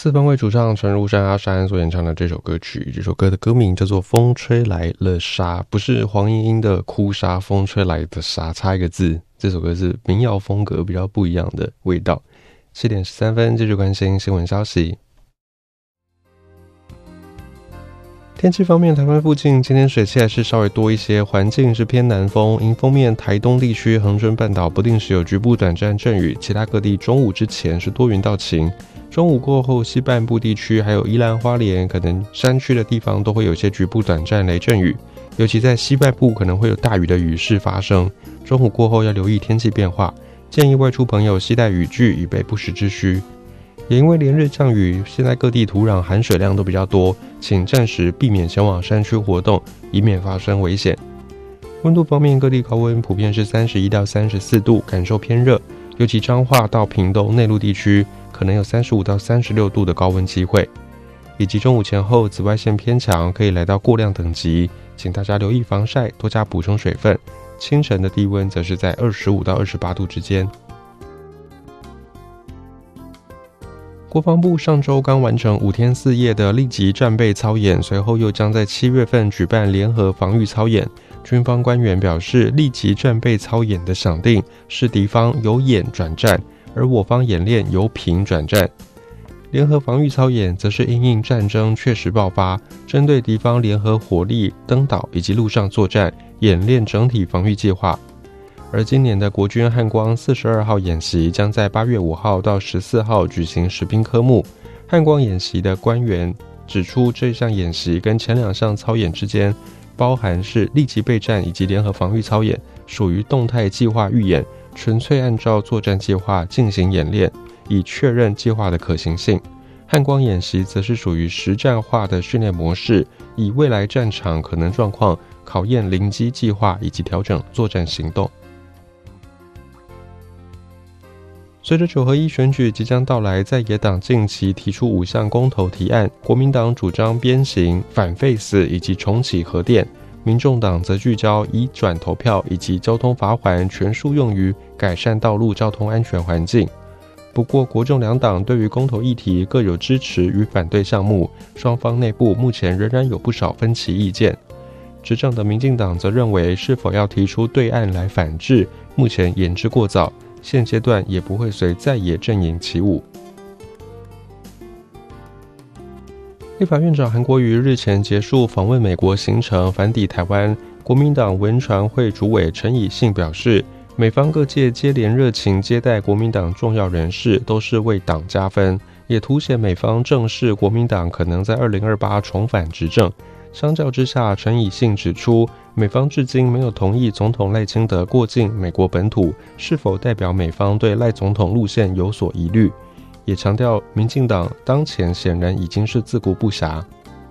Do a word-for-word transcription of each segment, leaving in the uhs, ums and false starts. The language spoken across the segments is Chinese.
四分卫主唱陈如山阿山所演唱的这首歌曲，这首歌的歌名叫做《风吹来了沙》，不是黄莺莺的哭砂，风吹来的沙差一个字。这首歌是民谣风格比较不一样的味道。七点十三分，继续关心新闻消息。天气方面，台湾附近今天水汽还是稍微多一些，环境是偏南风。迎风面，台东地区、恒春半岛不定时有局部短暂阵雨，其他各地中午之前是多云到晴。中午过后，西半部地区还有宜兰花莲，可能山区的地方都会有些局部短暂雷阵雨，尤其在西半部可能会有大雨的雨势发生。中午过后要留意天气变化，建议外出朋友携带雨具以备不时之需。也因为连日降雨，现在各地土壤含水量都比较多，请暂时避免前往山区活动，以免发生危险。温度方面，各地高温普遍是三十一到三十四度，感受偏热，尤其彰化到屏东内陆地区可能有三十五到三十六度的高温机会。以及中午前后紫外线偏强，可以来到过量等级，请大家留意防晒，多加补充水分。清晨的低温则是在二十五到二十八度之间。国防部上周刚完成五天四夜的立即战备操演，随后又将在七月份举办联合防御操演。军方官员表示，立即战备操演的想定是敌方由演转战，而我方演练由平转战。联合防御操演则是因应战争确实爆发，针对敌方联合火力登岛以及陆上作战，演练整体防御计划。而今年的国军汉光四十二号演习将在八月五号到十四号举行实兵科目。汉光演习的官员指出，这项演习跟前两项操演之间包含是立即备战以及联合防御操演，属于动态计划预演，纯粹按照作战计划进行演练，以确认计划的可行性。汉光演习则是属于实战化的训练模式，以未来战场可能状况考验临机计划以及调整作战行动。随着九合一选举即将到来，在野党近期提出五项公投提案，国民党主张鞭刑、反废死以及重启核电，民众党则聚焦移转投票以及交通罚锾全数用于改善道路交通安全环境。不过，国众两党对于公投议题各有支持与反对项目，双方内部目前仍然有不少分歧意见。执政的民进党则认为，是否要提出对案来反制，目前言之过早，现阶段也不会随在野阵营起舞。立法院长韩国瑜日前结束访问美国行程，返抵台湾。国民党文传会主委陈以信表示，美方各界接连热情接待国民党重要人士，都是为党加分，也凸显美方正视国民党可能在二零二八重返执政。相较之下，陈以信指出，美方至今没有同意总统赖清德过境美国本土，是否代表美方对赖总统路线有所疑虑？也强调，民进党当前显然已经是自顾不暇。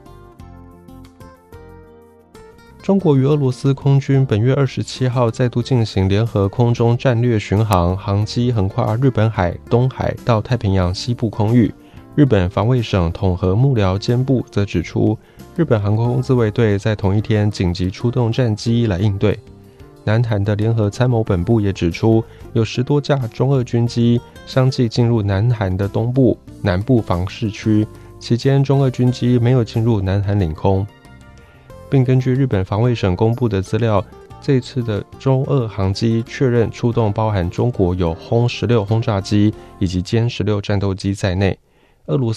中国与俄罗斯空军本月二十七号再度进行联合空中战略巡航，航机横跨日本海、东海到太平洋西部空域。日本防卫省统合幕僚监部则指出，日本航空自卫队在同一天紧急出动战机来应对。南韩的联合参谋本部也指出，有十多架中俄军机相继进入南韩的东部、南部防视区，期间中俄军机没有进入南韩领空，并根据日本防卫省公布的资料，这次的中俄航机确认出动包含中国有轰十六轰炸机以及歼十六战斗机在内。俄罗斯